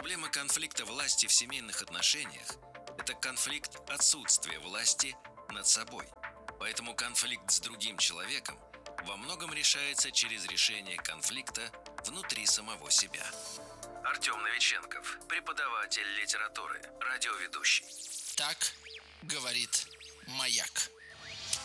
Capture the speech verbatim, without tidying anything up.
Проблема конфликта власти в семейных отношениях – это конфликт отсутствия власти над собой. Поэтому конфликт с другим человеком во многом решается через решение конфликта внутри самого себя. Артем Новиченков, преподаватель литературы, радиоведущий. Так говорит Маяк.